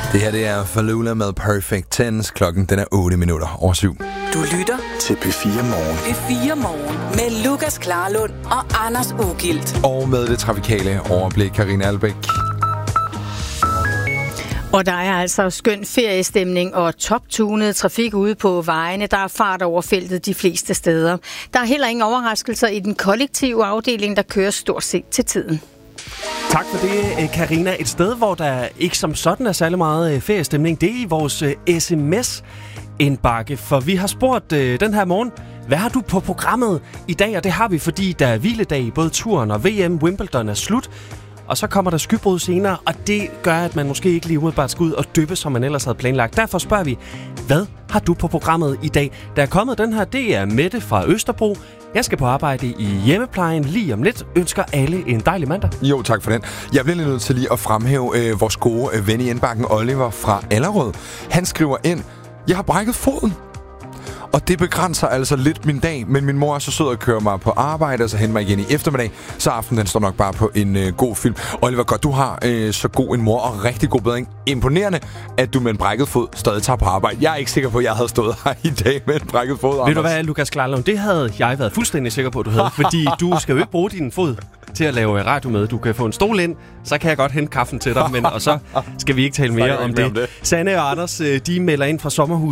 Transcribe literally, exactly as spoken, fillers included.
Det her det er Falula med Perfect Tens. Klokken den er otte minutter over syv. Du lytter til P fire Morgen. P fire Morgen med Lukas Klarlund og Anders Ugilt. Og med det trafikale overblik, Karina Albæk. Og der er altså skøn feriestemning og toptunet trafik ude på vejene. Der er fart over feltet de fleste steder. Der er heller ingen overraskelser i den kollektive afdeling, der kører stort set til tiden. Tak for det, Karina. Et sted, hvor der ikke som sådan er særlig meget feriestemning, det er i vores sms-indbakke. For vi har spurgt øh, den her morgen, hvad har du på programmet i dag? Og det har vi, fordi der er hviledag i både turen og V M. Wimbledon er slut. Og så kommer der skybrud senere, og det gør, at man måske ikke lige umiddelbart skal ud og dyppe, som man ellers havde planlagt. Derfor spørger vi, hvad har du på programmet i dag? Der er kommet den her, det er Mette fra Østerbro. Jeg skal på arbejde i hjemmeplejen lige om lidt. Ønsker alle en dejlig mandag. Jo, tak for den. Jeg bliver lige nødt til lige at fremhæve øh, vores gode øh, ven i indbakken, Oliver fra Allerød. Han skriver ind, jeg har brækket foden. Og det begrænser altså lidt min dag, men min mor er så sød at køre mig på arbejde, og så henter mig igen i eftermiddag, så aftenen den står nok bare på en øh, god film. Oliver, godt, du har øh, så god en mor og rigtig god bedring. Imponerende, at du med en brækket fod stadig tager på arbejde. Jeg er ikke sikker på, at jeg havde stået her i dag med en brækket fod, Anders. Ved du hvad, Lukas Klarlund, det havde jeg været fuldstændig sikker på, at du havde, fordi du skal jo ikke bruge din fod til at lave radio med. Du kan få en stol ind, så kan jeg godt hente kaffen til dig, men og så skal vi ikke tale mere om det. om det. Sanne og Anders, de melder ind fra sommerhus